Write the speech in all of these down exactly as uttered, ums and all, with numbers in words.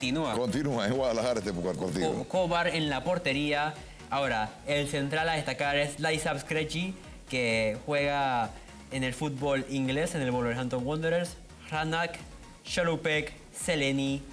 Continúa. Continúa en Guadalajara este partido. Kovar en la portería. Ahora, el central a destacar es Ladislav Skrechi, que juega en el fútbol inglés, en el Wolverhampton Wanderers. Hranak, Šalupek, Seleni,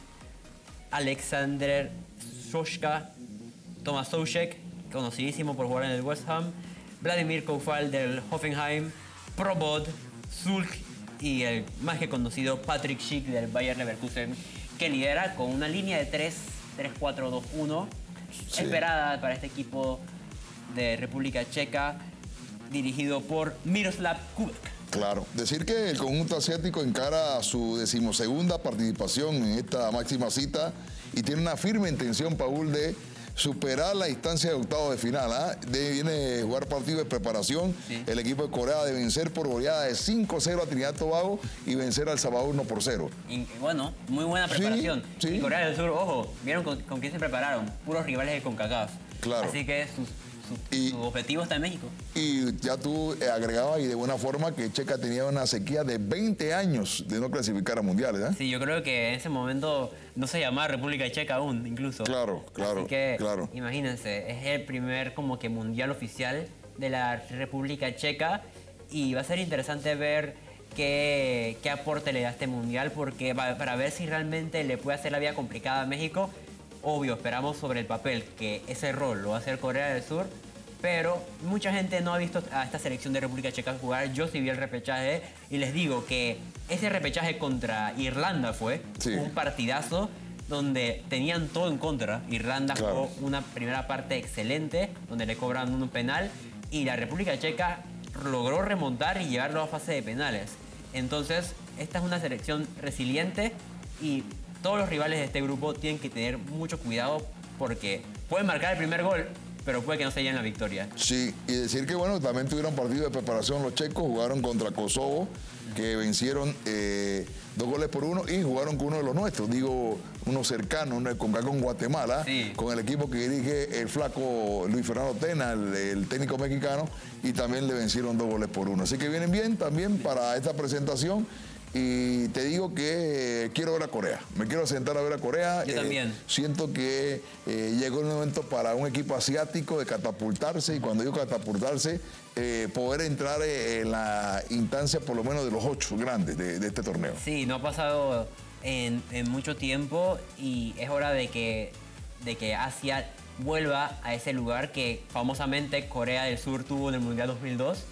Alexander Soška, Tomáš Soušek, conocidísimo por jugar en el West Ham, Vladimir Koufal del Hoffenheim, Probod, Zulk y el más que conocido Patrick Schick del Bayer Leverkusen, que lidera con una línea de tres cuatro dos uno, sí, esperada para este equipo de República Checa, dirigido por Miroslav Kubek. Claro, decir que el conjunto asiático encara su decimosegunda participación en esta máxima cita y tiene una firme intención, Paul, de superar la instancia de octavos de final. ¿eh? De, viene a jugar partido de preparación. Sí. El equipo de Corea de vencer por goleada de cinco cero a Trinidad y Tobago y vencer a El Salvador uno por cero. Y, bueno, muy buena preparación. Sí, sí. Y Corea del Sur, ojo, ¿vieron con, con quién se prepararon? Puros rivales de CONCACAF. Claro. Así que sus, sus, y, su objetivo está en México. Y ya tú agregabas y de buena forma que Checa tenía una sequía de veinte años de no clasificar a mundiales. ¿eh? Sí, yo creo que en ese momento no se llamaba República Checa aún, incluso. Claro, claro. Así que, claro. imagínense, es el primer como que mundial oficial de la República Checa y va a ser interesante ver qué, qué aporte le da este mundial, porque va, para ver si realmente le puede hacer la vida complicada a México. Obvio, esperamos sobre el papel que ese rol lo va a hacer Corea del Sur, pero mucha gente no ha visto a esta selección de República Checa jugar. Yo sí vi el repechaje y les digo que ese repechaje contra Irlanda fue sí. un partidazo donde tenían todo en contra. Irlanda claro. jugó una primera parte excelente, donde le cobran un penal, y la República Checa logró remontar y llevarlo a fase de penales. Entonces, esta es una selección resiliente y todos los rivales de este grupo tienen que tener mucho cuidado porque pueden marcar el primer gol, pero puede que no se lleven la victoria. Sí, y decir que bueno, también tuvieron partido de preparación los checos, jugaron contra Kosovo, que vencieron eh, dos goles por uno y jugaron con uno de los nuestros, digo, uno cercano, uno con, con Guatemala, sí. con el equipo que dirige el flaco Luis Fernando Tena, el, el técnico mexicano, y también le vencieron dos goles por uno. Así que vienen bien también para esta presentación. Y te digo que quiero ver a Corea, me quiero sentar a ver a Corea. Yo eh, también. Siento que eh, llegó el momento para un equipo asiático de catapultarse, y cuando digo catapultarse, eh, poder entrar en la instancia por lo menos de los ocho grandes de, de este torneo. Sí, no ha pasado en, en mucho tiempo y es hora de que, de que Asia vuelva a ese lugar que famosamente Corea del Sur tuvo en el Mundial dos mil dos.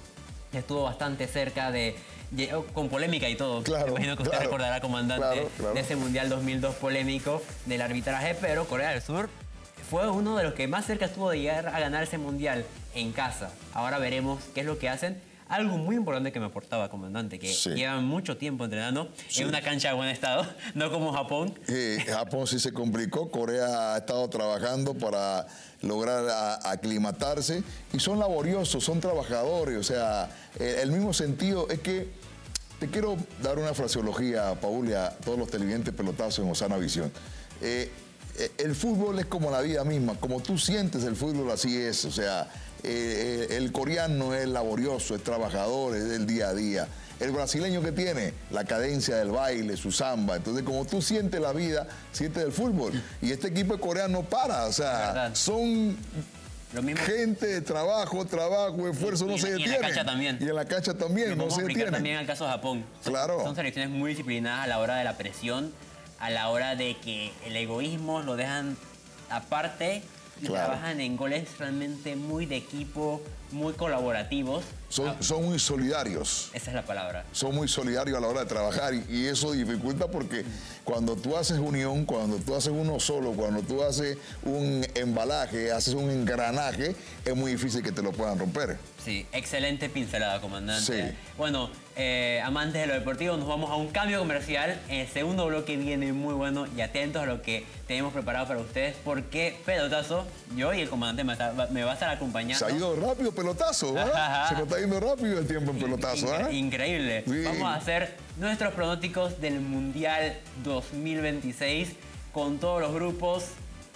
Estuvo bastante cerca de... con polémica y todo. Claro, Me imagino que usted claro, recordará, comandante, claro, claro. de ese Mundial dos mil dos polémico del arbitraje, pero Corea del Sur fue uno de los que más cerca estuvo de llegar a ganar ese Mundial en casa. Ahora veremos qué es lo que hacen. Algo muy importante que me aportaba, comandante, que sí. llevan mucho tiempo entrenando sí. en una cancha de buen estado, no como Japón. Eh, Japón sí se complicó, Corea ha estado trabajando para lograr a, aclimatarse y son laboriosos, son trabajadores, o sea, eh, el mismo sentido es que te quiero dar una fraseología, Paul, y a todos los televidentes pelotazos en Osana Visión. Eh, el fútbol es como la vida misma, como tú sientes el fútbol, así es, o sea, eh, el coreano es laborioso, es trabajador, es del día a día. El brasileño que tiene la cadencia del baile, su samba, entonces como tú sientes la vida, sientes el fútbol. Y este equipo de Corea no para, o sea, son Lo mismo. gente de trabajo, trabajo, esfuerzo, y, no y, se detiene. Y en la cancha también. Y en la cancha también, no se detiene. También al caso de Japón. Son, claro. Son selecciones muy disciplinadas a la hora de la presión, a la hora de que el egoísmo lo dejan aparte y claro. trabajan en goles realmente muy de equipo, muy colaborativos. Son, son muy solidarios. Esa es la palabra. Son muy solidarios a la hora de trabajar y, y eso dificulta porque cuando tú haces unión, cuando tú haces uno solo, cuando tú haces un embalaje, haces un engranaje, es muy difícil que te lo puedan romper. Sí, excelente pincelada, comandante. Sí. Bueno, eh, amantes de lo deportivo, nos vamos a un cambio comercial. En el segundo bloque viene muy bueno y atentos a lo que tenemos preparado para ustedes porque pelotazo, yo y el comandante me, está, me va a estar acompañando. Se ha ido rápido pelotazo, ¿verdad? Se nos está yendo rápido el tiempo en pelotazo, ¿eh? Increíble. Sí. Vamos a hacer nuestros pronósticos del Mundial dos mil veintiséis con todos los grupos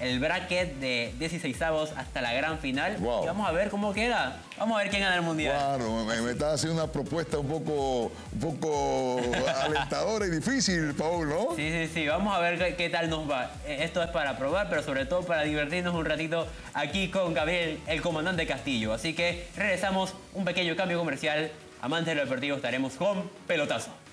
el bracket de dieciseisavos hasta la gran final. Wow. Y vamos a ver cómo queda. Vamos a ver quién gana el mundial. Claro, me, me estás haciendo una propuesta un poco, un poco alentadora y difícil, Paul, ¿no? Sí, sí, sí. Vamos a ver qué, qué tal nos va. Esto es para probar, pero sobre todo para divertirnos un ratito aquí con Gabriel, el comandante Castillo. Así que regresamos, un pequeño cambio comercial. Amantes de lo deportivo, estaremos con Pelotazo.